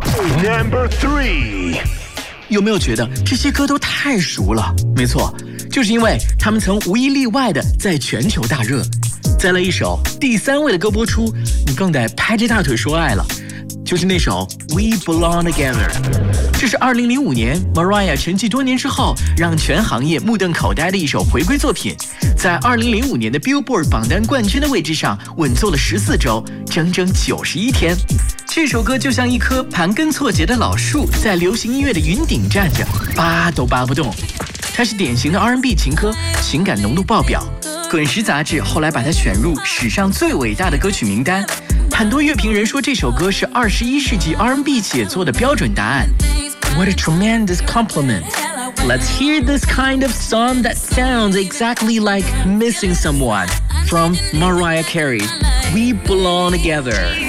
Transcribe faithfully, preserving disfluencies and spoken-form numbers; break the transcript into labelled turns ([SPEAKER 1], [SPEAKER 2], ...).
[SPEAKER 1] Number three，
[SPEAKER 2] 有没有觉得这些歌都太熟了？没错，就是因为他们曾无一例外的在全球大热。再来一首第三位的歌播出，你更得拍着大腿说爱了，就是那首 We Belong Together。 这是二零零五年 Mariah 沉寂多年之后让全行业目瞪口呆的一首回归作品，在二零零五年的 Billboard 榜单冠军的位置上稳坐了十四周，整整九十一天。这首歌就像一棵盘根错节的老树，在流行音乐的云顶站着，拔都拔不动。它是典型的 R and B 情歌，情感浓度爆表。滚石杂志后来把它选入史上最伟大的歌曲名单。很多乐评人说这首歌是二十一世纪 R and B 写作的标准答案。What a tremendous compliment. Let's hear this kind of song that sounds exactly like Missing Someone from Mariah Carey. We Belong Together.